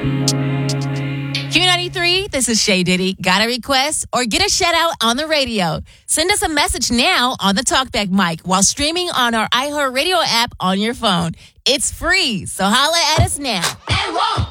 Q93, this is Shay Diddy. Got a request or get a shout out on the radio? Send us a message now on the TalkBack mic while streaming on our iHeartRadio app on your phone. It's free, so holla at us now.